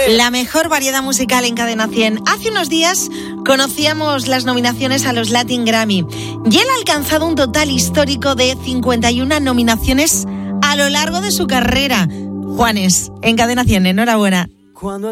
La mejor variedad musical en Cadena 100. Hace unos días conocíamos las nominaciones a los Latin Grammy y él ha alcanzado un total histórico de 51 nominaciones a lo largo de su carrera. Juanes, en Cadena 100, enhorabuena.